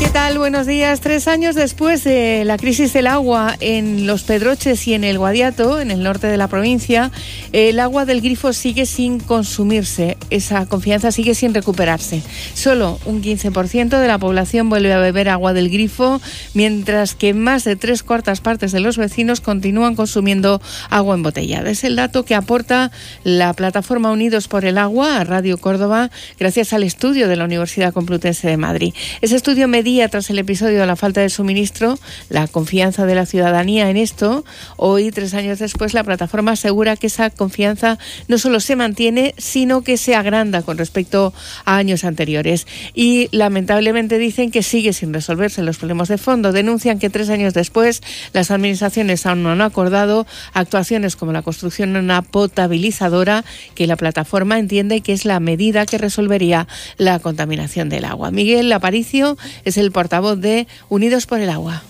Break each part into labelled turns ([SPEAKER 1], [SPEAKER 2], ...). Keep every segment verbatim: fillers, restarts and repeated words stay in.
[SPEAKER 1] ¿Qué tal? Buenos días. Tres años después de la crisis del agua en Los Pedroches y en el Guadiato, en el norte de la provincia, el agua del grifo sigue sin consumirse. Esa confianza sigue sin recuperarse. Solo un quince por ciento de la población vuelve a beber agua del grifo, mientras que más de tres cuartas partes de los vecinos continúan consumiendo agua embotellada. Es el dato que aporta la plataforma Unidos por el Agua a Radio Córdoba, gracias al estudio de la Universidad Complutense de Madrid. Ese estudio medía, tras el episodio de la falta de suministro, la confianza de la ciudadanía en esto. Hoy, tres años después, la plataforma asegura que esa confianza no solo se mantiene, sino que se agranda con respecto a años anteriores. Y lamentablemente dicen que sigue sin resolverse los problemas de fondo. Denuncian que tres años después las administraciones aún no han acordado actuaciones como la construcción de una potabilizadora, que la plataforma entiende que es la medida que resolvería la contaminación del agua. Miguel Aparicio es el portavoz de Unidos por el Agua.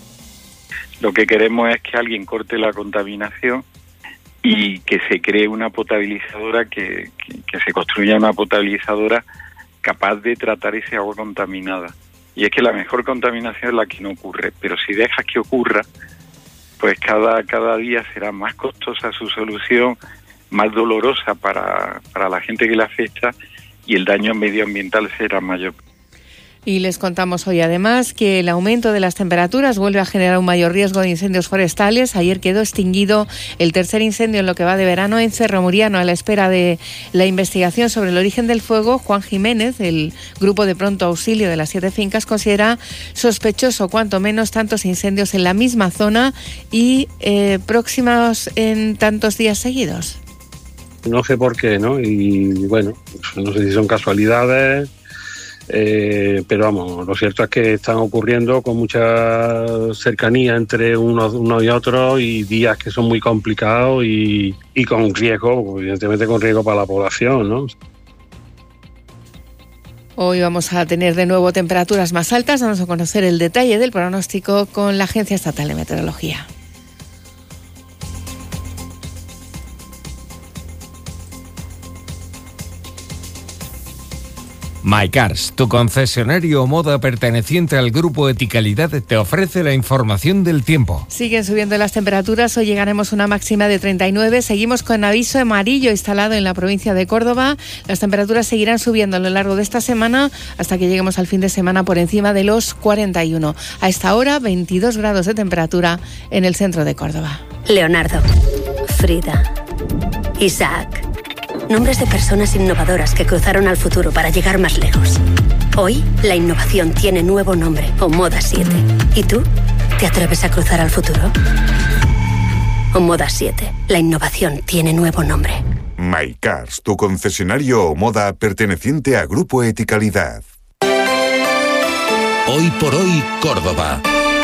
[SPEAKER 2] Lo que queremos es que alguien corte la contaminación y que se cree una potabilizadora, que, que, que se construya una potabilizadora capaz de tratar ese agua contaminada. Y es que la mejor contaminación es la que no ocurre, pero si dejas que ocurra, pues cada, cada día será más costosa su solución, más dolorosa para, para la gente que le afecta, y el daño medioambiental será mayor.
[SPEAKER 1] Y les contamos hoy además que el aumento de las temperaturas vuelve a generar un mayor riesgo de incendios forestales. Ayer quedó extinguido el tercer incendio en lo que va de verano en Cerro Muriano. A la espera de la investigación sobre el origen del fuego, Juan Jiménez, del Grupo de Pronto Auxilio de las Siete Fincas, considera sospechoso cuanto menos tantos incendios en la misma zona y eh, próximos en tantos días seguidos.
[SPEAKER 3] No sé por qué, ¿no? Y bueno, no sé si son casualidades. Eh, pero vamos, lo cierto es que están ocurriendo con mucha cercanía entre unos, unos y otros, y días que son muy complicados y, y con riesgo, evidentemente con riesgo para la población, ¿no?
[SPEAKER 1] Hoy vamos a tener de nuevo temperaturas más altas. Vamos a conocer el detalle del pronóstico con la Agencia Estatal de Meteorología.
[SPEAKER 4] MyCars, tu concesionario Omoda perteneciente al Grupo Eticalidad, te ofrece la información del tiempo.
[SPEAKER 1] Siguen subiendo las temperaturas, hoy llegaremos a una máxima de treinta y nueve, seguimos con aviso amarillo instalado en la provincia de Córdoba. Las temperaturas seguirán subiendo a lo largo de esta semana hasta que lleguemos al fin de semana por encima de los cuarenta y uno. A esta hora, veintidós grados de temperatura en el centro de Córdoba.
[SPEAKER 5] Leonardo, Frida, Isaac. Nombres de personas innovadoras que cruzaron al futuro para llegar más lejos. Hoy, la innovación tiene nuevo nombre, Omoda siete. ¿Y tú? ¿Te atreves a cruzar al futuro? Omoda siete. La innovación tiene nuevo nombre.
[SPEAKER 6] MyCars, tu concesionario Omoda perteneciente a Grupo Eticalidad.
[SPEAKER 7] Hoy por hoy, Córdoba.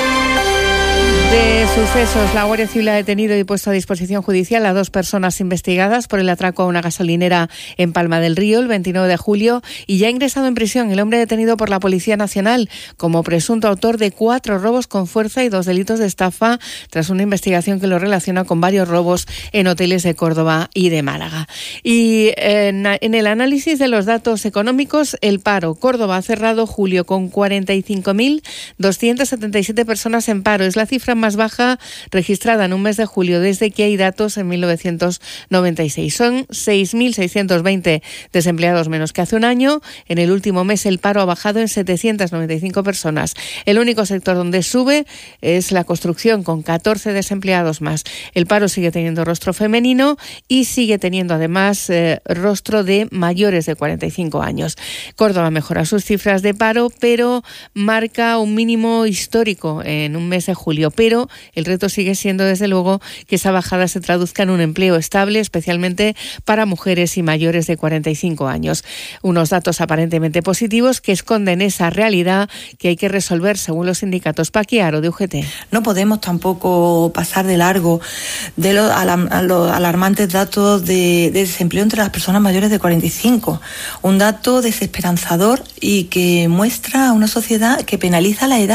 [SPEAKER 1] De sucesos, la Guardia Civil ha detenido y puesto a disposición judicial a dos personas investigadas por el atraco a una gasolinera en Palma del Río el veintinueve de julio y ya ha ingresado en prisión el hombre detenido por la Policía Nacional como presunto autor de cuatro robos con fuerza y dos delitos de estafa, tras una investigación que lo relaciona con varios robos en hoteles de Córdoba y de Málaga. Y en, en el análisis de los datos económicos, el paro. Córdoba ha cerrado julio con cuarenta y cinco mil doscientas setenta y siete personas en paro. Es la cifra más baja registrada en un mes de julio desde que hay datos en mil novecientos noventa y seis. Son seis mil seiscientos veinte desempleados menos que hace un año. En el último mes el paro ha bajado en setecientas noventa y cinco personas. El único sector donde sube es la construcción, con catorce desempleados más. El paro sigue teniendo rostro femenino y sigue teniendo además eh, rostro de mayores de cuarenta y cinco años. Córdoba mejora sus cifras de paro, pero marca un mínimo histórico en un mes de julio. Pero el reto sigue siendo, desde luego, que esa bajada se traduzca en un empleo estable, especialmente para mujeres y mayores de cuarenta y cinco años. Unos datos aparentemente positivos que esconden esa realidad que hay que resolver, según los sindicatos. Paqui Aro, de U G T.
[SPEAKER 8] No podemos tampoco pasar de largo de los alarmantes datos de, de desempleo entre las personas mayores de cuarenta y cinco. Un dato desesperanzador y que muestra a una sociedad que penaliza la edad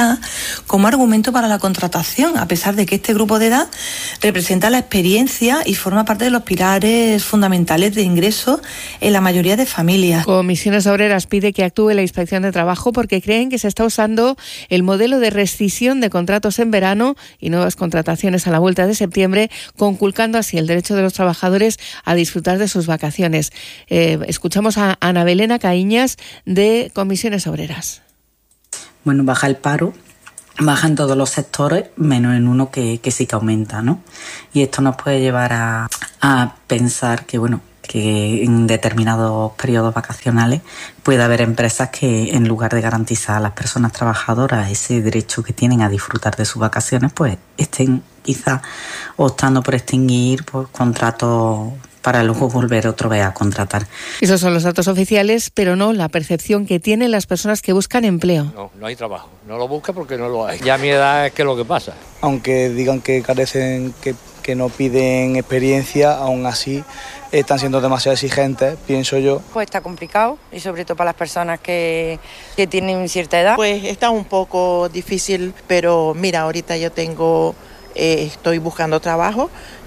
[SPEAKER 8] como argumento para la contratación, a pesar de que este grupo de edad representa la experiencia y forma parte de los pilares fundamentales de ingreso en la mayoría de familias.
[SPEAKER 1] Comisiones Obreras pide que actúe la Inspección de Trabajo porque creen que se está usando el modelo de rescisión de contratos en verano y nuevas contrataciones a la vuelta de septiembre, conculcando así el derecho de los trabajadores a disfrutar de sus vacaciones. Eh, escuchamos a Ana Belén Caíñas de Comisiones Obreras.
[SPEAKER 9] Bueno, baja el paro, baja en todos los sectores, menos en uno que, que sí que aumenta, ¿no? Y esto nos puede llevar a, a pensar que, bueno, que en determinados periodos vacacionales puede haber empresas que, en lugar de garantizar a las personas trabajadoras ese derecho que tienen a disfrutar de sus vacaciones, pues estén quizás optando por extinguir pues, contratos para luego volver otra vez a contratar.
[SPEAKER 1] Esos son los datos oficiales, pero no la percepción que tienen las personas que buscan empleo.
[SPEAKER 10] No, no hay trabajo. No lo busca porque no lo hay. Ya a mi edad es que es lo que pasa.
[SPEAKER 11] Aunque digan que carecen, que, que no piden experiencia, aún así están siendo demasiado exigentes, pienso yo.
[SPEAKER 12] Pues está complicado y sobre todo para las personas que, que tienen cierta edad.
[SPEAKER 13] Pues está un poco difícil, pero mira, ahorita yo tengo, eh, estoy buscando trabajo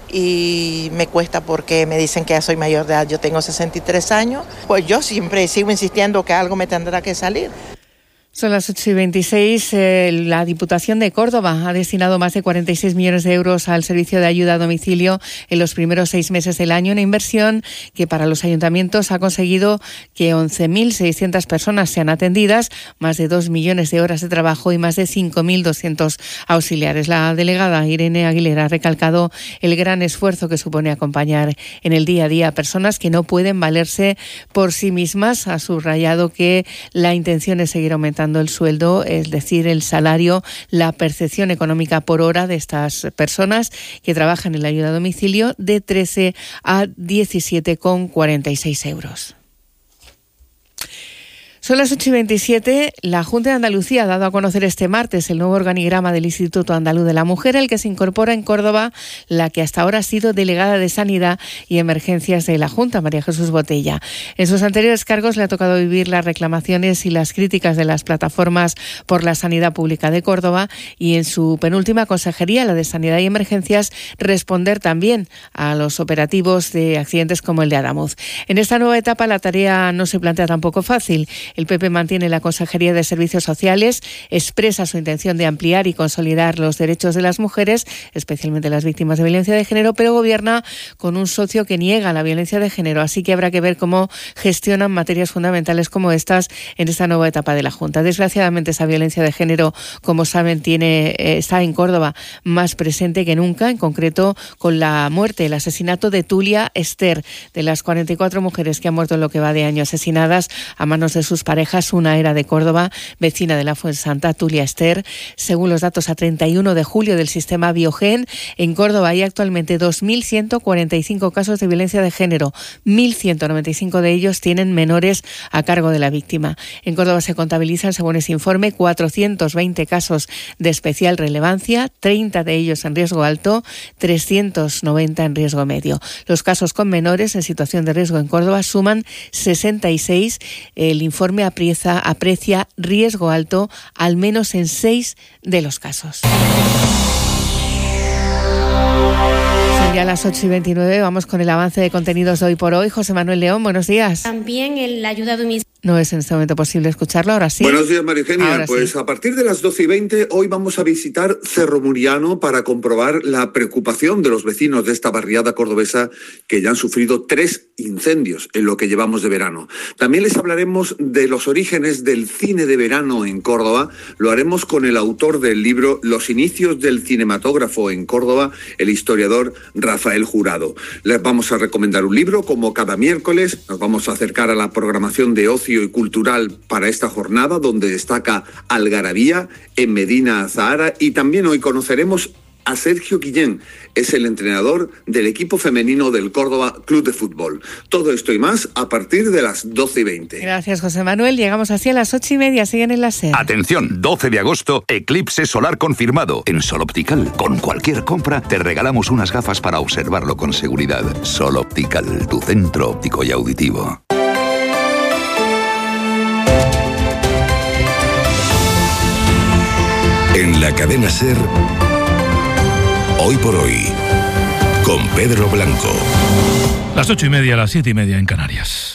[SPEAKER 13] y me cuesta porque me dicen que ya soy mayor de edad, yo tengo sesenta y tres años, pues yo siempre sigo insistiendo que algo me tendrá que salir.
[SPEAKER 1] Son las ocho y veintiséis. Eh, la Diputación de Córdoba ha destinado más de cuarenta y seis millones de euros al servicio de ayuda a domicilio en los primeros seis meses del año, una inversión que para los ayuntamientos ha conseguido que once mil seiscientas personas sean atendidas, más de dos millones de horas de trabajo y más de cinco mil doscientos auxiliares. La delegada Irene Aguilera ha recalcado el gran esfuerzo que supone acompañar en el día a día a personas que no pueden valerse por sí mismas. Ha subrayado que la intención es seguir aumentando el sueldo, es decir, el salario, la percepción económica por hora de estas personas que trabajan en la ayuda a domicilio de trece a diecisiete con cuarenta y seis euros. Son las ocho y veintisiete. La Junta de Andalucía ha dado a conocer este martes el nuevo organigrama del Instituto Andaluz de la Mujer, al que se incorpora en Córdoba la que hasta ahora ha sido delegada de Sanidad y Emergencias de la Junta, María Jesús Botella. En sus anteriores cargos le ha tocado vivir las reclamaciones y las críticas de las plataformas por la sanidad pública de Córdoba y en su penúltima consejería, la de Sanidad y Emergencias, responder también a los operativos de accidentes como el de Adamuz. En esta nueva etapa la tarea no se plantea tampoco fácil. El P P mantiene la Consejería de Servicios Sociales, expresa su intención de ampliar y consolidar los derechos de las mujeres, especialmente las víctimas de violencia de género, pero gobierna con un socio que niega la violencia de género, así que habrá que ver cómo gestionan materias fundamentales como estas en esta nueva etapa de la Junta. Desgraciadamente esa violencia de género, como saben, tiene eh, está en Córdoba más presente que nunca, en concreto con la muerte, el asesinato de Tulia Ester, de las cuarenta y cuatro mujeres que han muerto en lo que va de año asesinadas a manos de sus parejas. Una era de Córdoba, vecina de la Fuensanta, Tulia Ester. Según los datos a treinta y uno de julio del sistema Biogen, en Córdoba hay actualmente dos mil ciento cuarenta y cinco casos de violencia de género. mil ciento noventa y cinco de ellos tienen menores a cargo de la víctima. En Córdoba se contabilizan, según ese informe, cuatrocientos veinte casos de especial relevancia, treinta de ellos en riesgo alto, trescientos noventa en riesgo medio. Los casos con menores en situación de riesgo en Córdoba suman sesenta y seis. El informe aprecia, aprecia riesgo alto al menos en seis de los casos. Son ya las ocho y veintinueve, vamos con el avance de contenidos de Hoy por Hoy. José Manuel León, buenos días.
[SPEAKER 14] También en la ayuda domiciliaria.
[SPEAKER 1] No es en este momento posible escucharlo, ahora sí.
[SPEAKER 15] Buenos días, María Eugenia.
[SPEAKER 1] Ahora
[SPEAKER 15] pues
[SPEAKER 1] sí.
[SPEAKER 15] A partir de las doce y veinte, hoy vamos a visitar Cerro Muriano para comprobar la preocupación de los vecinos de esta barriada cordobesa que ya han sufrido tres incendios en lo que llevamos de verano. También les hablaremos de los orígenes del cine de verano en Córdoba. Lo haremos con el autor del libro Los inicios del cinematógrafo en Córdoba, el historiador Rafael Jurado. Les vamos a recomendar un libro como cada miércoles. Nos vamos a acercar a la programación de ocio y cultural para esta jornada, donde destaca Algarabía en Medina Zahara, y también hoy conoceremos a Sergio Guillén, es el entrenador del equipo femenino del Córdoba Club de Fútbol. Todo esto y más a partir de las doce y veinte.
[SPEAKER 1] Gracias, José Manuel. Llegamos así a las ocho y media. Siguen en la SER.
[SPEAKER 7] Atención, doce de agosto, eclipse solar confirmado. En Sol Optical, con cualquier compra, te regalamos unas gafas para observarlo con seguridad. Sol Optical, tu centro óptico y auditivo. En la
[SPEAKER 16] la cadena SER, Hoy por Hoy, con Pedro Blanco.
[SPEAKER 17] Las ocho y media, las siete y media en Canarias.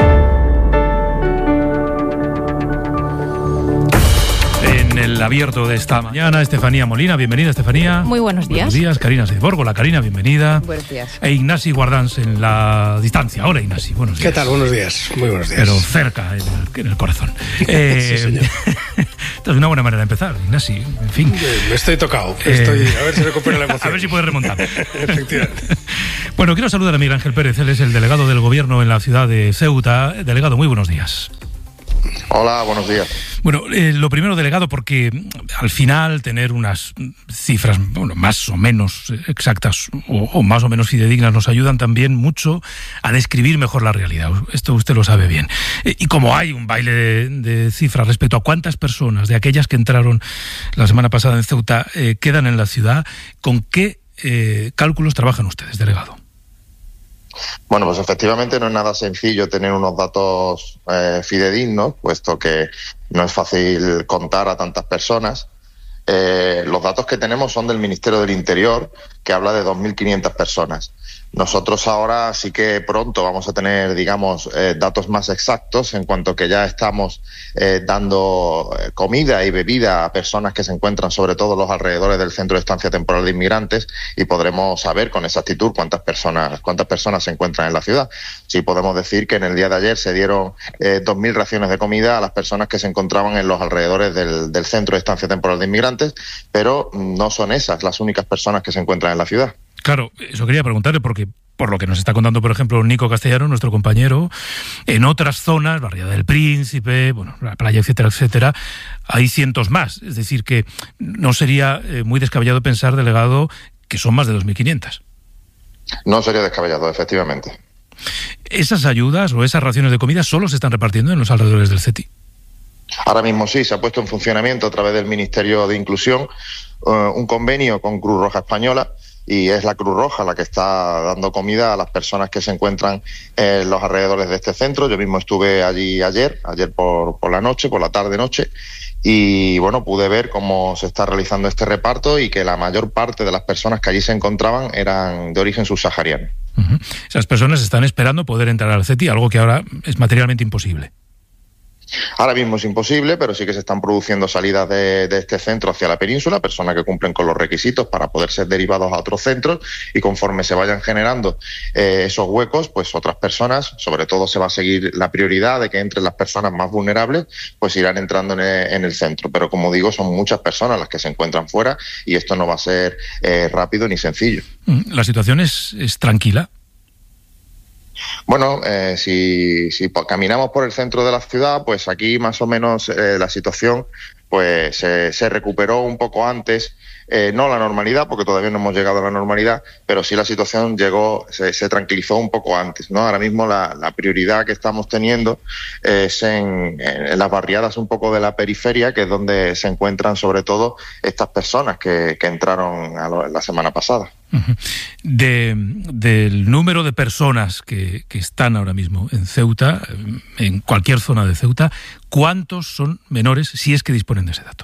[SPEAKER 17] En el abierto de esta mañana, Estefanía Molina, bienvenida Estefanía.
[SPEAKER 18] Muy buenos días.
[SPEAKER 17] Buenos días, Karina Seiborgo, la Karina, bienvenida.
[SPEAKER 18] Buenos días.
[SPEAKER 17] E Ignasi Guardans en la distancia. Hola Ignasi, buenos días.
[SPEAKER 19] ¿Qué tal? Buenos días, muy buenos días.
[SPEAKER 17] Pero cerca, en el, en el corazón. eh,
[SPEAKER 19] sí, señor.
[SPEAKER 17] Esta es una buena manera de empezar, Ignasi, en fin.
[SPEAKER 19] Me estoy tocado, estoy,
[SPEAKER 17] Eh,
[SPEAKER 19] a ver si recupero la emoción.
[SPEAKER 17] A ver si puedes remontar.
[SPEAKER 19] Efectivamente.
[SPEAKER 17] Bueno, quiero saludar a Miguel Ángel Pérez, él es el delegado del Gobierno en la ciudad de Ceuta. Delegado, muy buenos días.
[SPEAKER 20] Hola, buenos días.
[SPEAKER 17] Bueno, eh, lo primero, delegado, porque al final tener unas cifras bueno, más o menos exactas o, o más o menos fidedignas nos ayudan también mucho a describir mejor la realidad. Esto usted lo sabe bien. Eh, y como hay un baile de, de cifras respecto a cuántas personas de aquellas que entraron la semana pasada en Ceuta eh, quedan en la ciudad, ¿con qué eh, cálculos trabajan ustedes, delegado?
[SPEAKER 20] Bueno, pues efectivamente no es nada sencillo tener unos datos eh, fidedignos, puesto que no es fácil contar a tantas personas. Eh, los datos que tenemos son del Ministerio del Interior, que habla de dos mil quinientas personas. Nosotros ahora sí que pronto vamos a tener, digamos, eh, datos más exactos en cuanto que ya estamos eh, dando comida y bebida a personas que se encuentran sobre todo los alrededores del Centro de Estancia Temporal de Inmigrantes y podremos saber con exactitud cuántas personas cuántas personas se encuentran en la ciudad. Sí podemos decir que en el día de ayer se dieron eh, dos mil raciones de comida a las personas que se encontraban en los alrededores del, del Centro de Estancia Temporal de Inmigrantes, pero no son esas las únicas personas que se encuentran en la ciudad.
[SPEAKER 17] Claro, eso quería preguntarle porque por lo que nos está contando, por ejemplo, Nico Castellano, nuestro compañero, en otras zonas, Barriada del Príncipe, bueno, la playa, etcétera, etcétera, hay cientos más. Es decir, que no sería eh, muy descabellado pensar, delegado, que son más de dos mil quinientas.
[SPEAKER 20] No sería descabellado, efectivamente.
[SPEAKER 17] ¿Esas ayudas o esas raciones de comida solo se están repartiendo en los alrededores del CETI?
[SPEAKER 20] Ahora mismo sí, se ha puesto en funcionamiento a través del Ministerio de Inclusión uh, un convenio con Cruz Roja Española, y es la Cruz Roja la que está dando comida a las personas que se encuentran en los alrededores de este centro. Yo mismo estuve allí ayer, ayer por, por la noche, por la tarde-noche, y bueno, pude ver cómo se está realizando este reparto y que la mayor parte de las personas que allí se encontraban eran de origen subsahariano.
[SPEAKER 17] Uh-huh. Esas personas están esperando poder entrar al CETI, algo que ahora es materialmente imposible.
[SPEAKER 20] Ahora mismo es imposible, pero sí que se están produciendo salidas de, de este centro hacia la península, personas que cumplen con los requisitos para poder ser derivados a otros centros, y conforme se vayan generando eh, esos huecos, pues otras personas, sobre todo se va a seguir la prioridad de que entren las personas más vulnerables, pues irán entrando en el, en el centro. Pero como digo, son muchas personas las que se encuentran fuera y esto no va a ser eh, rápido ni sencillo.
[SPEAKER 17] ¿La situación es, es tranquila?
[SPEAKER 20] Bueno, eh, si, si caminamos por el centro de la ciudad, pues aquí más o menos eh, la situación pues se, se recuperó un poco antes, eh, no la normalidad, porque todavía no hemos llegado a la normalidad, pero sí la situación llegó, se, se tranquilizó un poco antes, ¿no? Ahora mismo la, la prioridad que estamos teniendo es en, en las barriadas un poco de la periferia, que es donde se encuentran sobre todo estas personas que, que entraron a lo, la semana pasada.
[SPEAKER 17] Uh-huh. De, del número de personas que, que están ahora mismo en Ceuta, en cualquier zona de Ceuta, ¿cuántos son menores, si es que disponen de ese dato?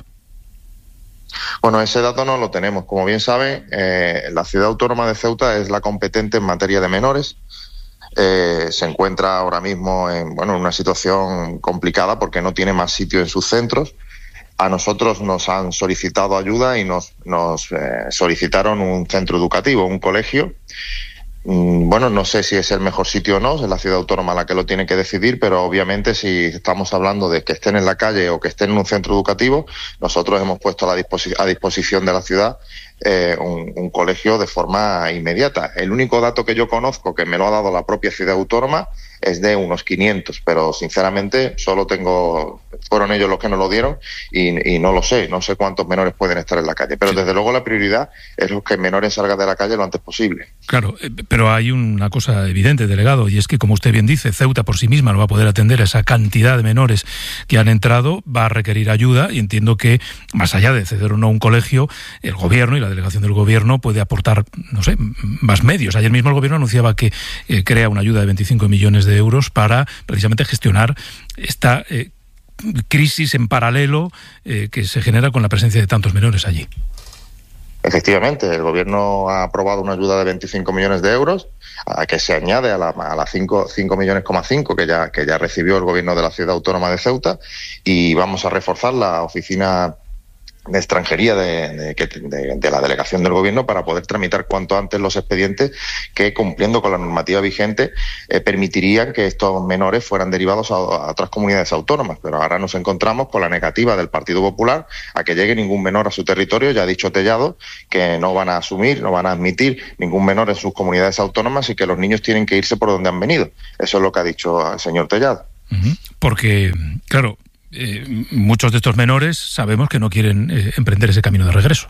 [SPEAKER 20] Bueno, ese dato no lo tenemos. Como bien saben, eh, la ciudad autónoma de Ceuta es la competente en materia de menores. Eh, se encuentra ahora mismo en, bueno, en una situación complicada porque no tiene más sitio en sus centros. A nosotros nos han solicitado ayuda y nos, nos eh, solicitaron un centro educativo, un colegio. Mm, bueno, no sé si es el mejor sitio o no, es la ciudad autónoma la que lo tiene que decidir, pero obviamente si estamos hablando de que estén en la calle o que estén en un centro educativo, nosotros hemos puesto a, la disposi- a disposición de la ciudad eh, un, un colegio de forma inmediata. El único dato que yo conozco, que me lo ha dado la propia ciudad autónoma, es de unos quinientos, pero sinceramente solo tengo, fueron ellos los que nos lo dieron y, y no lo sé, no sé cuántos menores pueden estar en la calle, pero desde luego la prioridad es que el menores salgan de la calle lo antes posible.
[SPEAKER 17] Claro, pero hay una cosa evidente, delegado, y es que, como usted bien dice, Ceuta por sí misma no va a poder atender a esa cantidad de menores que han entrado, va a requerir ayuda, y entiendo que, más allá de ceder o no un colegio, el gobierno y la delegación del gobierno puede aportar, no sé, más medios. Ayer mismo el gobierno anunciaba que eh, crea una ayuda de veinticinco millones de euros para precisamente gestionar esta eh, crisis en paralelo eh, que se genera con la presencia de tantos menores allí.
[SPEAKER 20] Efectivamente, el Gobierno ha aprobado una ayuda de veinticinco millones de euros, a que se añade a, la, a las cinco millones coma cinco que ya, que ya recibió el Gobierno de la Ciudad Autónoma de Ceuta, y vamos a reforzar la oficina de extranjería de, de, de, de la delegación del Gobierno para poder tramitar cuanto antes los expedientes que, cumpliendo con la normativa vigente, eh, permitirían que estos menores fueran derivados a, a otras comunidades autónomas. Pero ahora nos encontramos con la negativa del Partido Popular a que llegue ningún menor a su territorio. Ya ha dicho Tellado que no van a asumir, no van a admitir ningún menor en sus comunidades autónomas y que los niños tienen que irse por donde han venido. Eso es lo que ha dicho el señor Tellado.
[SPEAKER 17] Uh-huh. Porque, claro, Eh, muchos de estos menores sabemos que no quieren eh, emprender ese camino de regreso.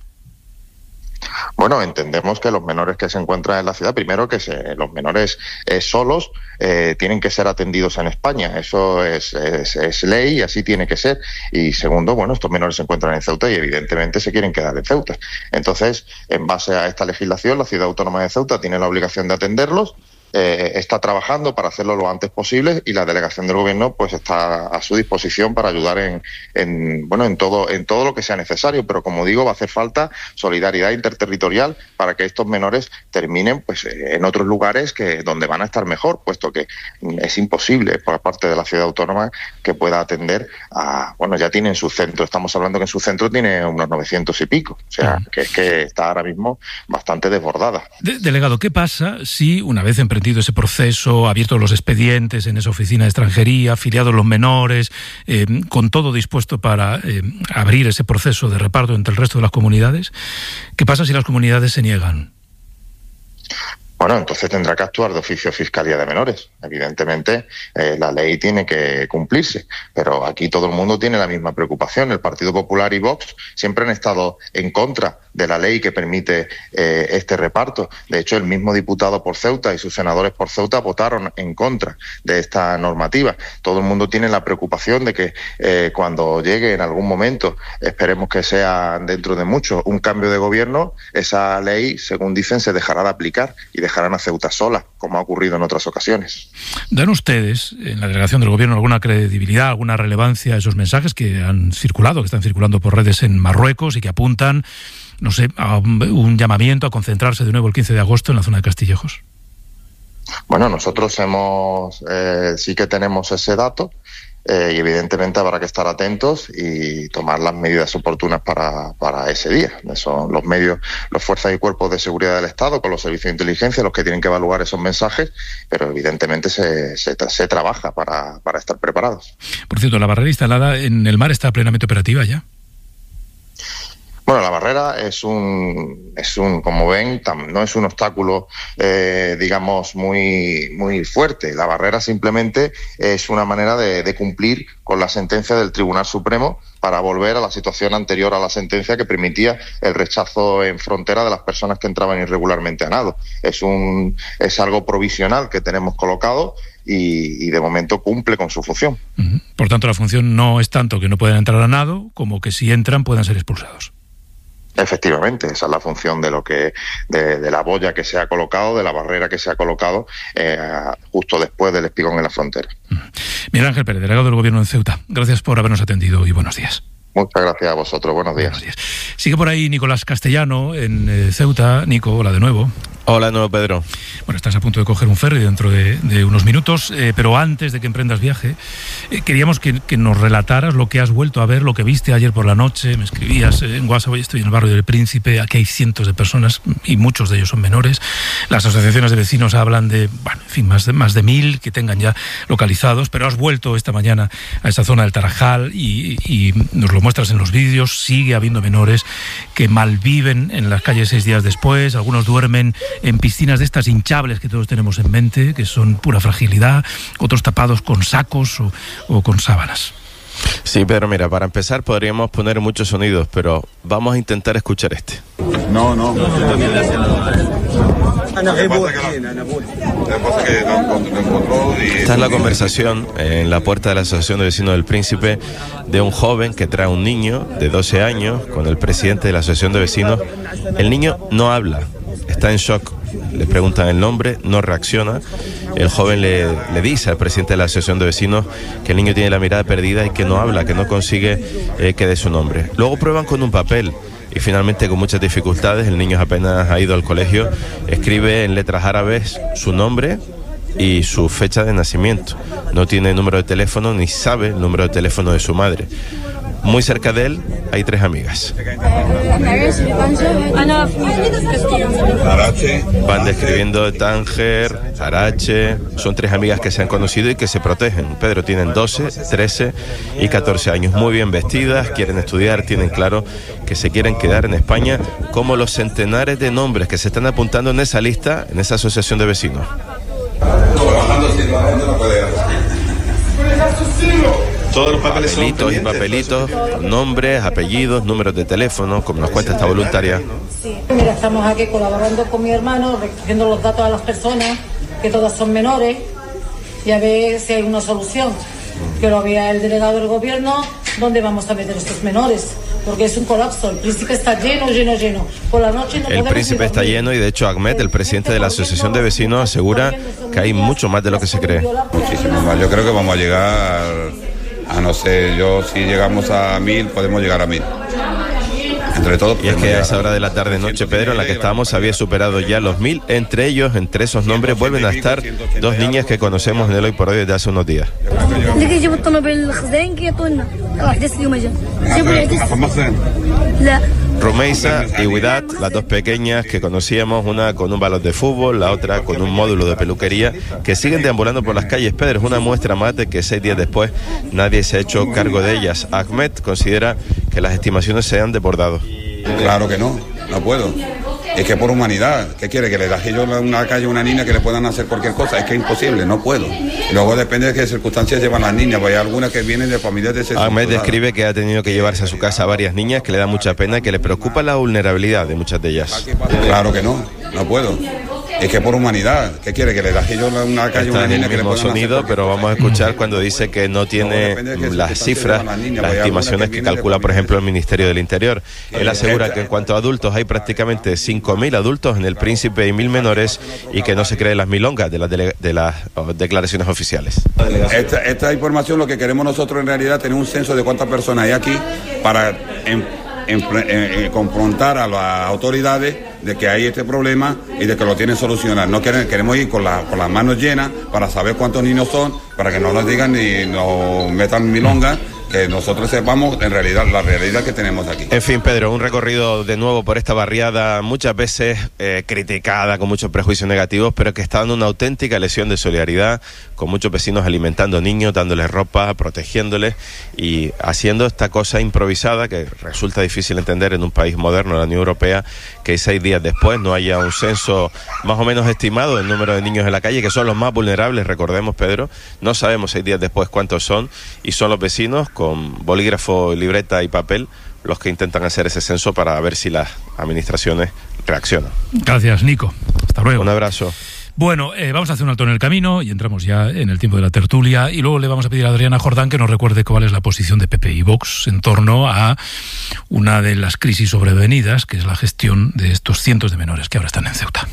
[SPEAKER 20] Bueno, entendemos que los menores que se encuentran en la ciudad, primero que se, los menores eh, solos eh, tienen que ser atendidos en España. Eso es, es, es ley y así tiene que ser. Y segundo, bueno, estos menores se encuentran en Ceuta y evidentemente se quieren quedar en Ceuta. Entonces, en base a esta legislación, la Ciudad Autónoma de Ceuta tiene la obligación de atenderlos. Eh, está trabajando para hacerlo lo antes posible y la delegación del Gobierno pues está a su disposición para ayudar en, en bueno en todo en todo lo que sea necesario, pero como digo, va a hacer falta solidaridad interterritorial para que estos menores terminen pues en otros lugares que donde van a estar mejor, puesto que es imposible por parte de la Ciudad Autónoma que pueda atender a, bueno, ya tienen su centro, estamos hablando que en su centro tiene unos novecientos y pico, o sea, que es que está ahora mismo bastante desbordada.
[SPEAKER 17] De- delegado, ¿qué pasa si una vez emprendido ese proceso, abiertos los expedientes en esa oficina de extranjería, afiliados los menores, eh, con todo dispuesto para eh, abrir ese proceso de reparto entre el resto de las comunidades? ¿Qué pasa si las comunidades se niegan?
[SPEAKER 20] Bueno, entonces tendrá que actuar de oficio Fiscalía de Menores. Evidentemente, eh, la ley tiene que cumplirse, pero aquí todo el mundo tiene la misma preocupación. El Partido Popular y Vox siempre han estado en contra de la ley que permite eh, este reparto. De hecho, el mismo diputado por Ceuta y sus senadores por Ceuta votaron en contra de esta normativa. Todo el mundo tiene la preocupación de que eh, cuando llegue en algún momento, esperemos que sea dentro de mucho, un cambio de gobierno, esa ley, según dicen, se dejará de aplicar y dejarán a Ceuta sola, como ha ocurrido en otras ocasiones.
[SPEAKER 17] ¿Dan ustedes, en la delegación del Gobierno, alguna credibilidad, alguna relevancia a esos mensajes que han circulado, que están circulando por redes en Marruecos y que apuntan, no sé, a un, un llamamiento a concentrarse de nuevo el quince de agosto en la zona de Castillejos?
[SPEAKER 20] Bueno, nosotros hemos eh, sí que tenemos ese dato. Eh, y evidentemente habrá que estar atentos y tomar las medidas oportunas para, para ese día. Son los medios, las fuerzas y cuerpos de seguridad del Estado, con los servicios de inteligencia, los que tienen que evaluar esos mensajes, pero evidentemente se, se, se trabaja para, para estar preparados.
[SPEAKER 17] Por cierto, la barrera instalada en el mar está plenamente operativa ya.
[SPEAKER 20] Bueno, la barrera es un, es un, como ven, tam, no es un obstáculo, eh, digamos, muy, muy fuerte. La barrera simplemente es una manera de, de cumplir con la sentencia del Tribunal Supremo para volver a la situación anterior a la sentencia que permitía el rechazo en frontera de las personas que entraban irregularmente a nado. Es un, es algo provisional que tenemos colocado y, y de momento cumple con su función.
[SPEAKER 17] Uh-huh. Por tanto, la función no es tanto que no puedan entrar a nado como que si entran puedan ser expulsados.
[SPEAKER 20] Efectivamente, esa es la función de lo que de, de la boya que se ha colocado, de la barrera que se ha colocado eh, justo después del espigón en la frontera.
[SPEAKER 17] Miguel Ángel Pérez, delegado del Gobierno en Ceuta, gracias por habernos atendido y buenos días.
[SPEAKER 20] Muchas gracias a vosotros, buenos días.
[SPEAKER 17] Buenos días. Sigue por ahí Nicolás Castellano en eh, Ceuta. Nico, hola de nuevo.
[SPEAKER 18] Hola de nuevo, Pedro.
[SPEAKER 17] Bueno, estás a punto de coger un ferry dentro de, de unos minutos, eh, pero antes de que emprendas viaje, eh, queríamos que, que nos relataras lo que has vuelto a ver, lo que viste ayer por la noche. Me escribías eh, en WhatsApp, hoy estoy en el barrio del Príncipe, aquí hay cientos de personas y muchos de ellos son menores. Las asociaciones de vecinos hablan de, bueno, en fin, más de, más de mil que tengan ya localizados, pero has vuelto esta mañana a esa zona del Tarajal y, y nos lo muestras en los vídeos. Sigue habiendo menores que malviven en las calles seis días después, algunos duermen en piscinas de estas hinchables que todos tenemos en mente, que son pura fragilidad, otros tapados con sacos o, o con sábanas.
[SPEAKER 18] Sí, pero mira, para empezar podríamos poner muchos sonidos, pero vamos a intentar escuchar este.
[SPEAKER 21] No, no.
[SPEAKER 18] Esta es la conversación en la puerta de la Asociación de Vecinos del Príncipe de un joven que trae a un niño de doce años con el presidente de la Asociación de Vecinos. El niño no habla, está en shock. Le preguntan el nombre, no reacciona. El joven le, le dice al presidente de la Asociación de Vecinos que el niño tiene la mirada perdida y que no habla, que no consigue eh, que dé su nombre. Luego prueban con un papel y finalmente con muchas dificultades, el niño apenas ha ido al colegio, escribe en letras árabes su nombre y su fecha de nacimiento. No tiene número de teléfono ni sabe el número de teléfono de su madre. Muy cerca de él hay tres amigas. Van describiendo Tánger, Arache. Son tres amigas que se han conocido y que se protegen. Pedro, tienen doce, trece y catorce años. Muy bien vestidas, quieren estudiar, tienen claro que se quieren quedar en España, como los centenares de nombres que se están apuntando en esa lista, en esa asociación de vecinos. Todos los papelitos y papelitos, nombres, apellidos, números de teléfono, como nos cuenta esta voluntaria.
[SPEAKER 21] Sí, mira, estamos aquí colaborando con mi hermano, recogiendo los datos a las personas, que todas son menores, y a ver si hay una solución. Que lo vea el delegado del gobierno, ¿dónde vamos a meter estos menores? Porque es un colapso, el Príncipe está lleno, lleno, lleno. Por la noche no
[SPEAKER 18] El Príncipe está lleno y de hecho Ahmed, el presidente de la Asociación de Vecinos, asegura que hay mucho más de lo que se cree.
[SPEAKER 22] Muchísimo más, yo creo que vamos a llegar a, no sé, yo si llegamos a mil, podemos llegar a mil. Entre todos.
[SPEAKER 18] Y es que a esa hora de la tarde-noche, Pedro, en la que estábamos, había superado ya los mil. Entre ellos, entre esos nombres, vuelven a estar dos niñas que conocemos en el Hoy por Hoy desde hace unos días. Rumeisa y Widat, las dos pequeñas que conocíamos, una con un balón de fútbol, la otra con un módulo de peluquería, que siguen deambulando por las calles. Pedro, es una muestra más de que seis días después nadie se ha hecho cargo de ellas. Ahmed considera que las estimaciones se han desbordado.
[SPEAKER 22] Claro que no, no puedo. Es que por humanidad, ¿qué quiere? Que le deje yo en una calle a una niña que le puedan hacer cualquier cosa. Es que es imposible, no puedo. Luego depende de qué circunstancias llevan las niñas, porque hay algunas que vienen de familias de sexo.
[SPEAKER 18] Ahmed describe que ha tenido que llevarse a su casa a varias niñas, que le da mucha pena y que le preocupa la vulnerabilidad de muchas de ellas.
[SPEAKER 22] Claro que no, no puedo. Es que por humanidad, ¿qué quiere? Que le deje yo en una calle a una niña que le puedan
[SPEAKER 18] sonido,
[SPEAKER 22] hacer
[SPEAKER 18] pero vamos a escuchar cuando dice que no tiene las cifras, las estimaciones que calcula, por ejemplo, el Ministerio del Interior. Él asegura que en cuanto a adultos hay prácticamente cinco mil adultos en el Príncipe y mil menores, y que no se cree las milongas de las, dele- de las declaraciones oficiales.
[SPEAKER 22] Esta, esta información, lo que queremos nosotros en realidad, tener un censo de cuántas personas hay aquí para en, en, en, en, confrontar a las autoridades de que hay este problema y de que lo tienen solucionar. No queremos, queremos ir con, la, con las manos llenas para saber cuántos niños son, para que no nos digan ni nos metan milongas, que nosotros sepamos en realidad la realidad que tenemos aquí.
[SPEAKER 18] En fin, Pedro, un recorrido de nuevo por esta barriada, muchas veces eh, criticada, con muchos prejuicios negativos, pero que está dando una auténtica lección de solidaridad, con muchos vecinos alimentando niños, dándoles ropa, protegiéndoles y haciendo esta cosa improvisada que resulta difícil entender en un país moderno, la Unión Europea, que seis días después no haya un censo más o menos estimado del número de niños en la calle, que son los más vulnerables, recordemos, Pedro. No sabemos seis días después cuántos son, y son los vecinos con bolígrafo, libreta y papel los que intentan hacer ese censo para ver si las administraciones reaccionan.
[SPEAKER 17] Gracias, Nico. Hasta luego.
[SPEAKER 18] Un abrazo.
[SPEAKER 17] Bueno, eh, vamos a hacer un alto en el camino y entramos ya en el tiempo de la tertulia, y luego le vamos a pedir a Adriana Jordán que nos recuerde cuál es la posición de P P y Vox en torno a una de las crisis sobrevenidas, que es la gestión de estos cientos de menores que ahora están en Ceuta.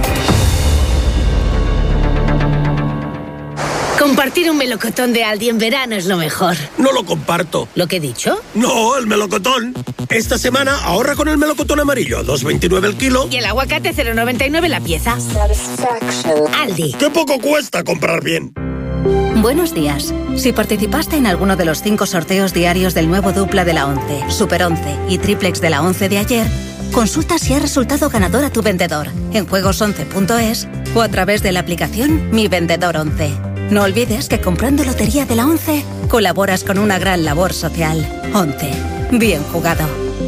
[SPEAKER 23] Compartir un melocotón de Aldi en verano es lo mejor.
[SPEAKER 24] No lo comparto.
[SPEAKER 23] ¿Lo que he dicho?
[SPEAKER 24] No, el melocotón. Esta semana ahorra con el melocotón amarillo, dos veintinueve el kilo.
[SPEAKER 23] Y el aguacate cero noventa y nueve la pieza. Aldi.
[SPEAKER 24] ¡Qué poco cuesta comprar bien!
[SPEAKER 25] Buenos días. Si participaste en alguno de los cinco sorteos diarios del nuevo dupla de la once, Super once y triplex de la once de ayer, consulta si ha resultado ganador a tu vendedor en juegos once punto es o a través de la aplicación Mi Vendedor once. No olvides que comprando Lotería de la once colaboras con una gran labor social. once. Bien jugado.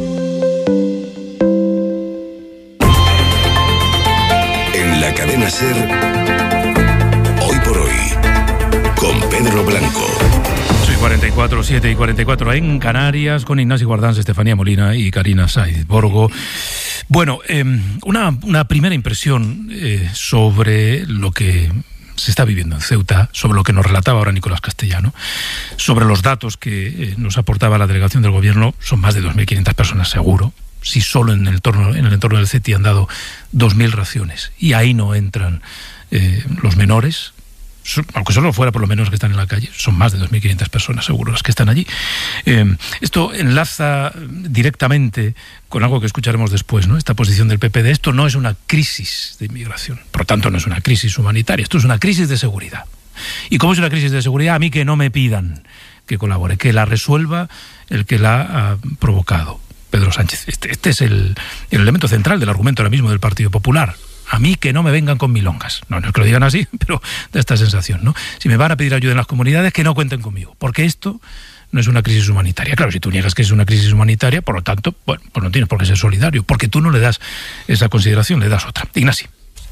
[SPEAKER 16] En la cadena SER, Hoy por Hoy, con Pedro Blanco.
[SPEAKER 17] Soy cuarenta y cuatro, siete y cuarenta y cuatro en Canarias, con Ignacio Guardans, Estefanía Molina y Karina Saiz Borgo. Bueno, eh, una, una primera impresión eh, sobre lo que se está viviendo en Ceuta, sobre lo que nos relataba ahora Nicolás Castellano, sobre los datos que eh, nos aportaba la delegación del gobierno. Son más de dos mil quinientas personas seguro, si solo en el entorno, en el entorno del CETI han dado dos mil raciones, y ahí no entran eh, los menores, aunque solo fuera por lo menos que están en la calle, son más de dos mil quinientas personas seguro las que están allí. Eh, esto enlaza directamente con algo que escucharemos después, ¿no? Esta posición del P P de esto no es una crisis de inmigración, por lo tanto no es una crisis humanitaria, esto es una crisis de seguridad. ¿Y cómo es una crisis de seguridad? A mí que no me pidan que colabore, que la resuelva el que la ha provocado, Pedro Sánchez. Este, este es el, el elemento central del argumento ahora mismo del Partido Popular. A mí que no me vengan con milongas. No, no es que lo digan así, pero da esta sensación, ¿no? Si me van a pedir ayuda en las comunidades, que no cuenten conmigo, porque esto no es una crisis humanitaria. Claro, si tú niegas que es una crisis humanitaria, por lo tanto, bueno, pues no tienes por qué ser solidario, porque tú no le das esa consideración, le das otra. Ignasi.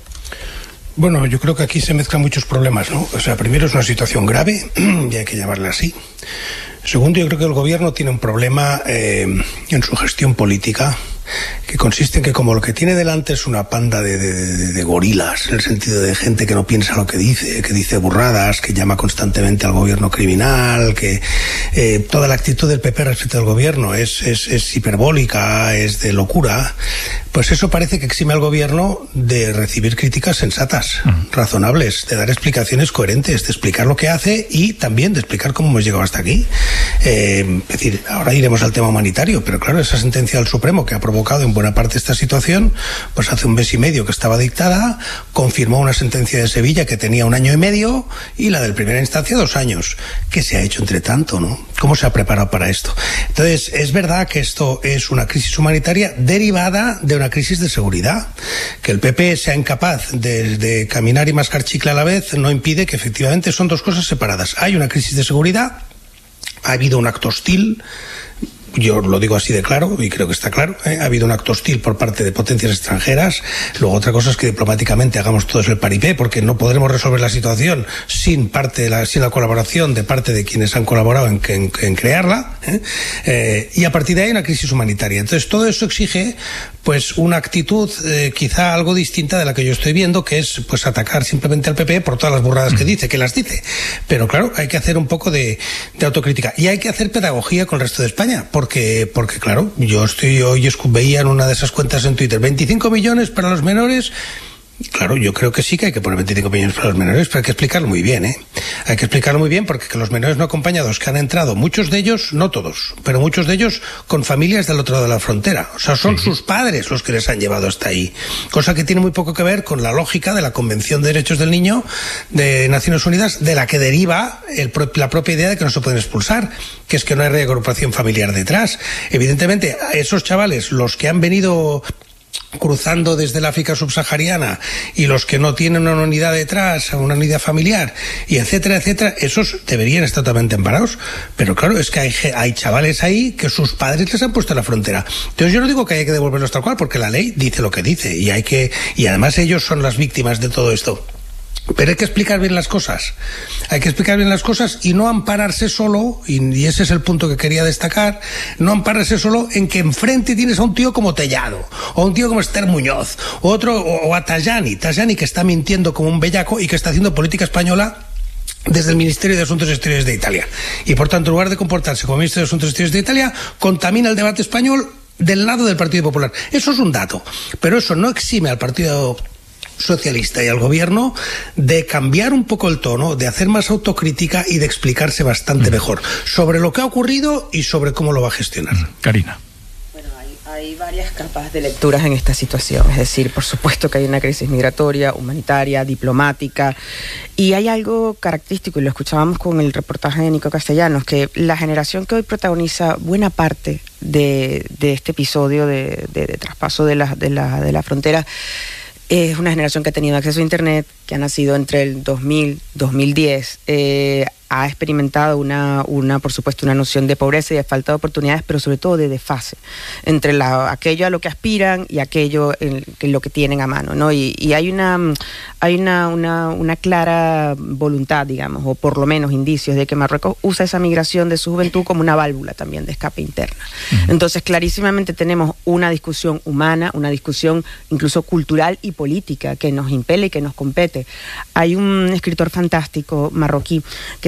[SPEAKER 19] Bueno, yo creo que aquí se mezclan muchos problemas, ¿no? O sea, primero es una situación grave, y hay que llamarla así. Segundo, yo creo que el gobierno tiene un problema eh, en su gestión política, que consiste en que como lo que tiene delante es una panda de, de, de, de gorilas, en el sentido de gente que no piensa lo que dice, que dice burradas, que llama constantemente al gobierno criminal, que eh, toda la actitud del P P respecto al gobierno es, es, es hiperbólica, es de locura, pues eso parece que exime al gobierno de recibir críticas sensatas, uh-huh. razonables, de dar explicaciones coherentes, de explicar lo que hace y también de explicar cómo hemos llegado hasta aquí. Eh, es decir, ahora iremos al tema humanitario, pero claro, esa sentencia del Supremo que ha provocado en buena parte esta situación, pues hace un mes y medio que estaba dictada, confirmó una sentencia de Sevilla que tenía un año y medio y la del primera instancia dos años. ¿Qué se ha hecho entre tanto, no? ¿Cómo se ha preparado para esto? Entonces, es verdad que esto es una crisis humanitaria derivada de una crisis de seguridad. Que el P P sea incapaz de, de caminar y mascar chicle a la vez no impide que efectivamente son dos cosas separadas. Hay una crisis de seguridad, ha habido un acto hostil. Yo lo digo así de claro, y creo que está claro, ¿eh? Ha habido un acto hostil por parte de potencias extranjeras. Luego otra cosa es que diplomáticamente hagamos todos el paripé, porque no podremos resolver la situación sin parte de la, sin la colaboración de parte de quienes han colaborado en, en, en crearla, ¿eh? Eh, y a partir de ahí una crisis humanitaria. Entonces todo eso exige pues una actitud eh, quizá algo distinta de la que yo estoy viendo, que es pues atacar simplemente al P P por todas las burradas que dice, que las dice. Pero claro, hay que hacer un poco de, de autocrítica y hay que hacer pedagogía con el resto de España, porque, porque claro, yo estoy hoy veía en una de esas cuentas en Twitter veinticinco millones para los menores. Claro, yo creo que sí que hay que poner veinticinco millones para los menores, pero hay que explicarlo muy bien, ¿eh? Hay que explicarlo muy bien porque que los menores no acompañados que han entrado, muchos de ellos, no todos, pero muchos de ellos con familias del otro lado de la frontera. O sea, son sí. sus padres los que les han llevado hasta ahí. Cosa que tiene muy poco que ver con la lógica de la Convención de Derechos del Niño de Naciones Unidas, de la que deriva el, la propia idea de que no se pueden expulsar, que es que no hay reagrupación familiar detrás. Evidentemente, esos chavales, los que han venido cruzando desde el África subsahariana y los que no tienen una unidad detrás, una unidad familiar y etcétera, etcétera, esos deberían estar totalmente amparados, pero claro, es que hay, hay chavales ahí que sus padres les han puesto en la frontera. Entonces yo no digo que haya que devolverlos tal cual, porque la ley dice lo que dice y hay que, y además ellos son las víctimas de todo esto. Pero hay que explicar bien las cosas, hay que explicar bien las cosas y no ampararse solo, y, y ese es el punto que quería destacar, no ampararse solo en que enfrente tienes a un tío como Tellado, o a un tío como Esther Muñoz, o, otro, o, o a Tajani, Tajani que está mintiendo como un bellaco y que está haciendo política española desde el Ministerio de Asuntos Exteriores de Italia. Y por tanto, en lugar de comportarse como Ministerio de Asuntos Exteriores de Italia, contamina el debate español del lado del Partido Popular. Eso es un dato, pero eso no exime al Partido Socialista y al gobierno de cambiar un poco el tono, de hacer más autocrítica y de explicarse bastante mejor sobre lo que ha ocurrido y sobre cómo lo va a gestionar.
[SPEAKER 17] Karina.
[SPEAKER 2] Bueno, hay, hay varias capas de lecturas en esta situación, es decir, por supuesto que hay una crisis migratoria, humanitaria, diplomática, y hay algo característico, y lo escuchábamos con el reportaje de Nico Castellanos, que la generación que hoy protagoniza buena parte de, de este episodio de, de, de traspaso de la, de la, de la frontera es una generación que ha tenido acceso a Internet, que ha nacido entre el dos mil, dos mil diez, eh, ha experimentado una, una, por supuesto, una noción de pobreza y de falta de oportunidades, pero sobre todo de desfase entre la, aquello a lo que aspiran y aquello en, en lo que tienen a mano, ¿no? Y, y hay una hay una, una, una clara voluntad, digamos, o por lo menos indicios de que Marruecos usa esa migración de su juventud como una válvula también de escape interna. Uh-huh. Entonces, clarísimamente tenemos una discusión humana, una discusión incluso cultural y política que nos impele y que nos compete. Hay un escritor fantástico marroquí que se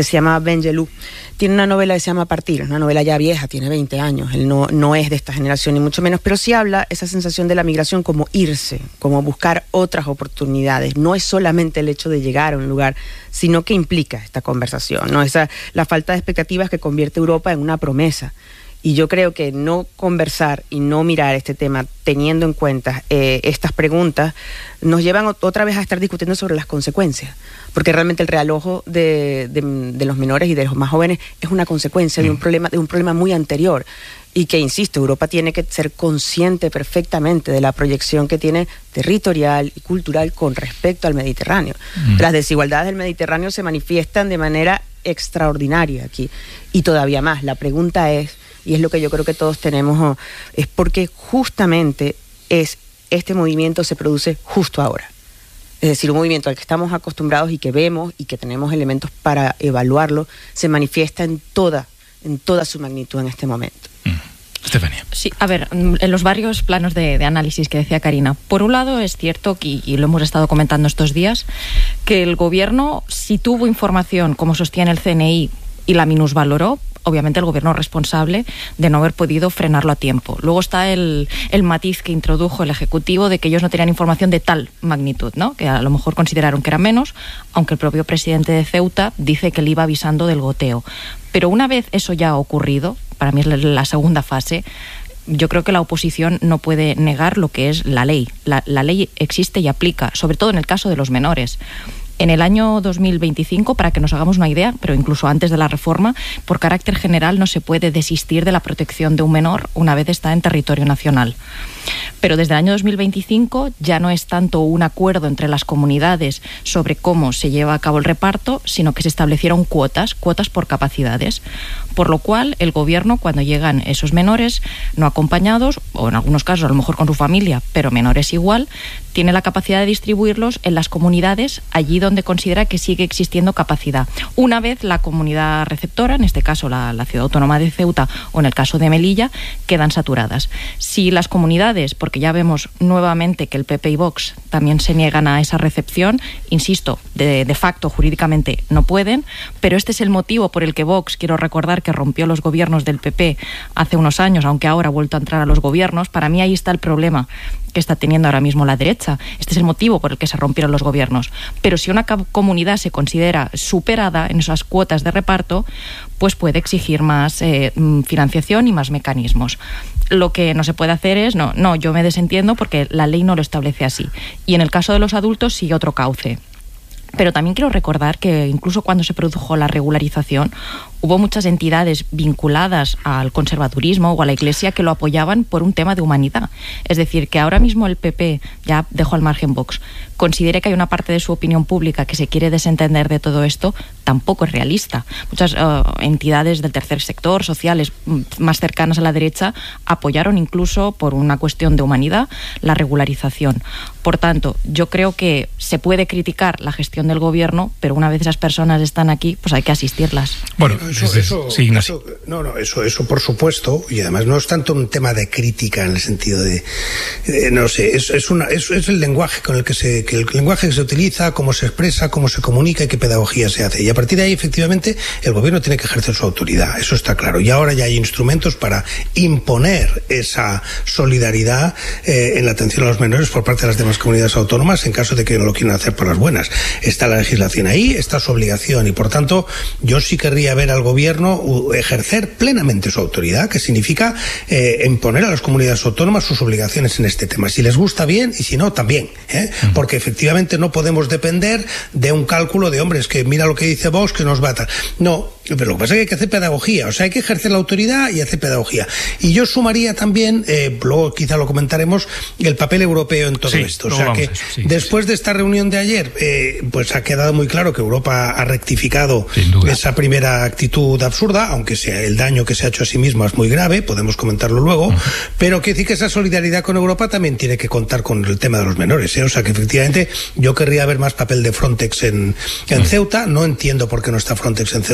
[SPEAKER 2] se llama Benjelou. Tiene una novela que se llama Partir, una novela ya vieja, tiene veinte años, él no, no es de esta generación ni mucho menos, pero sí habla esa sensación de la migración como irse, como buscar otras oportunidades. No es solamente el hecho de llegar a un lugar, sino que implica esta conversación, ¿no? Esa, la falta de expectativas que convierte a Europa en una promesa. Y yo creo que no conversar y no mirar este tema teniendo en cuenta eh, estas preguntas nos llevan otra vez a estar discutiendo sobre las consecuencias, porque realmente el realojo de, de, de los menores y de los más jóvenes es una consecuencia mm. de un problema de un problema muy anterior, y que, insisto, Europa tiene que ser consciente perfectamente de la proyección que tiene territorial y cultural con respecto al Mediterráneo. Mm. Las desigualdades del Mediterráneo se manifiestan de manera extraordinaria aquí, y todavía más. La pregunta es, y es lo que yo creo que todos tenemos, es porque justamente es este movimiento se produce justo ahora. Es decir, un movimiento al que estamos acostumbrados y que vemos y que tenemos elementos para evaluarlo, se manifiesta en toda, en toda su magnitud en este momento.
[SPEAKER 17] Mm. Estefanía.
[SPEAKER 3] Sí, a ver, en los varios planos de, de análisis que decía Karina, por un lado es cierto, que, y lo hemos estado comentando estos días, que el gobierno, si tuvo información, como sostiene el C N I, y la minusvaloró, obviamente el gobierno es responsable de no haber podido frenarlo a tiempo. Luego está el, el matiz que introdujo el Ejecutivo de que ellos no tenían información de tal magnitud, ¿no? Que a lo mejor consideraron que era menos, aunque el propio presidente de Ceuta dice que le iba avisando del goteo. Pero una vez eso ya ha ocurrido, para mí es la segunda fase, yo creo que la oposición no puede negar lo que es la ley. La, la ley existe y aplica, sobre todo en el caso de los menores. En el año dos mil veinticinco, para que nos hagamos una idea, pero incluso antes de la reforma, por carácter general no se puede desistir de la protección de un menor una vez está en territorio nacional. Pero desde el año dos mil veinticinco ya no es tanto un acuerdo entre las comunidades sobre cómo se lleva a cabo el reparto, sino que se establecieron cuotas, cuotas por capacidades. Por lo cual, el gobierno, cuando llegan esos menores no acompañados, o en algunos casos a lo mejor con su familia, pero menores igual, tiene la capacidad de distribuirlos en las comunidades allí donde considera que sigue existiendo capacidad. Una vez la comunidad receptora, en este caso la, la Ciudad Autónoma de Ceuta o en el caso de Melilla, quedan saturadas. Si las comunidades, porque ya vemos nuevamente que el P P y Vox también se niegan a esa recepción, insisto, de, de facto jurídicamente no pueden, pero este es el motivo por el que Vox, quiero recordar que rompió los gobiernos del P P hace unos años, aunque ahora ha vuelto a entrar a los gobiernos. Para mí ahí está el problema que está teniendo ahora mismo la derecha. Este es el motivo por el que se rompieron los gobiernos. Pero si una comunidad se considera superada en esas cuotas de reparto, pues puede exigir más eh, financiación y más mecanismos. Lo que no se puede hacer es, no, no, yo me desentiendo porque la ley no lo establece así. Y en el caso de los adultos sigue otro cauce. Pero también quiero recordar que incluso cuando se produjo la regularización, hubo muchas entidades vinculadas al conservadurismo o a la Iglesia que lo apoyaban por un tema de humanidad. Es decir, que ahora mismo el P P, ya dejo al margen Vox, considere que hay una parte de su opinión pública que se quiere desentender de todo esto, tampoco es realista. Muchas uh, entidades del tercer sector, sociales más cercanas a la derecha, apoyaron incluso por una cuestión de humanidad la regularización. Por tanto, yo creo que se puede criticar la gestión del gobierno, pero una vez esas personas están aquí, pues hay que asistirlas.
[SPEAKER 17] Bueno,
[SPEAKER 19] eso,
[SPEAKER 17] eso,
[SPEAKER 19] eso,
[SPEAKER 17] sí,
[SPEAKER 19] eso, no, no, eso, eso por supuesto, y además no es tanto un tema de crítica en el sentido de, eh, no sé, es, es, una, es, es el lenguaje con el que se, que el lenguaje que se utiliza, cómo se expresa, cómo se comunica y qué pedagogía se hace. Y a partir de ahí, efectivamente, el gobierno tiene que ejercer su autoridad, eso está claro. Y ahora ya hay instrumentos para imponer esa solidaridad eh, en la atención a los menores por parte de las demás comunidades autónomas en caso de que no lo quieran hacer por las buenas. Está la legislación ahí, está su obligación, y por tanto, yo sí querría ver al gobierno ejercer plenamente su autoridad, que significa eh, imponer a las comunidades autónomas sus obligaciones en este tema. Si les gusta bien y si no, también. ¿eh? Uh-huh. Porque efectivamente no podemos depender de un cálculo de hombres que mira lo que dice Vox, que nos va a tal. No, pero lo que pasa es que hay que hacer pedagogía, o sea, hay que ejercer la autoridad y hacer pedagogía. Y yo sumaría también, eh, luego quizá lo comentaremos, el papel europeo en todo sí, esto. O sea que eso, sí, después sí. de esta reunión de ayer, eh, pues ha quedado muy claro que Europa ha rectificado esa primera actitud absurda, aunque sea el daño que se ha hecho a sí misma es muy grave, podemos comentarlo luego, uh-huh. pero que decir que esa solidaridad con Europa también tiene que contar con el tema de los menores, ¿eh? O sea que efectivamente yo querría ver más papel de Frontex en, en uh-huh. Ceuta. No entiendo por qué no está Frontex en Ceuta todavía.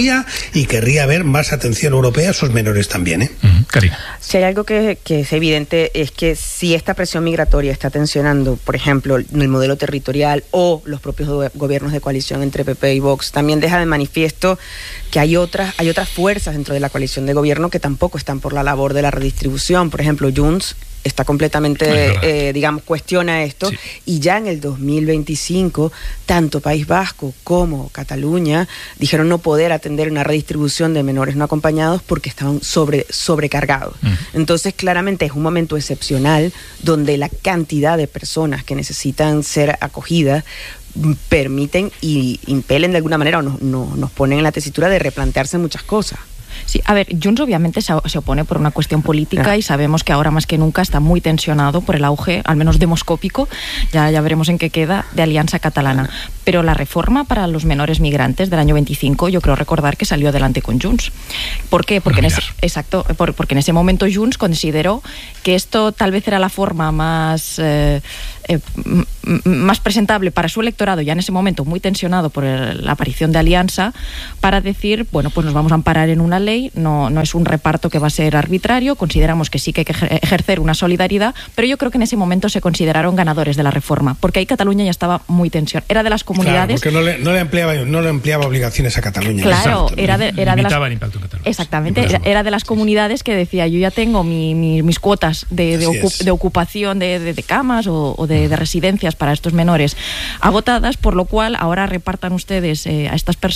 [SPEAKER 19] autonomía y querría ver más atención europea a esos menores también, ¿eh?
[SPEAKER 17] Uh-huh. Karina.
[SPEAKER 2] Si hay algo que, que es evidente es que si esta presión migratoria está tensionando, por ejemplo, el modelo territorial o los propios go- gobiernos de coalición entre P P y Vox, también deja de manifiesto que hay otras, hay otras fuerzas dentro de la coalición de gobierno que tampoco están por la labor de la redistribución. Por ejemplo, Junts está completamente, eh, digamos, cuestiona esto, sí. Y ya en el dos mil veinticinco, tanto País Vasco como Cataluña dijeron no poder atender una redistribución de menores no acompañados porque estaban sobre, sobrecargados. Uh-huh. Entonces, claramente es un momento excepcional donde la cantidad de personas que necesitan ser acogidas permiten y impelen de alguna manera o nos, no, nos ponen en la tesitura de replantearse muchas cosas.
[SPEAKER 3] Sí, a ver, Junts obviamente se, se opone por una cuestión política ah. y sabemos que ahora más que nunca está muy tensionado por el auge, al menos demoscópico, ya, ya veremos en qué queda, de Alianza Catalana. Pero la reforma para los menores migrantes del año veinticinco, yo creo recordar que salió adelante con Junts. ¿Por qué? Porque, en ese, exacto, por, porque en ese momento Junts consideró que esto tal vez era la forma más... Eh, Eh, m- más presentable para su electorado, ya en ese momento muy tensionado por el, la aparición de Alianza, para decir, bueno, pues nos vamos a amparar en una ley, no, no es un reparto que va a ser arbitrario, consideramos que sí que hay que ejercer una solidaridad, pero yo creo que en ese momento se consideraron ganadores de la reforma, porque ahí Cataluña ya estaba muy tensión. Era de las comunidades...
[SPEAKER 19] Claro, porque no le, no le, empleaba, no le empleaba obligaciones a Cataluña.
[SPEAKER 3] Claro,
[SPEAKER 19] Exacto.
[SPEAKER 3] era de, era de las...
[SPEAKER 17] el impacto en Cataluña.
[SPEAKER 3] Exactamente, era, era de las comunidades que decía, yo ya tengo mi, mi, mis cuotas de, de, ocu- de ocupación de, de, de camas o, o de, de residencias para estos menores agotadas, por lo cual ahora repartan ustedes eh, a estas personas